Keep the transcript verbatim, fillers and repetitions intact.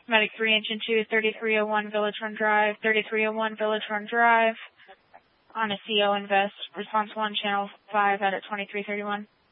Medic three, Engine two, thirty-three oh one Village Run Drive, thirty-three oh one Village Run Drive, on a C O invest. Response one, Channel five out at twenty-three thirty-one.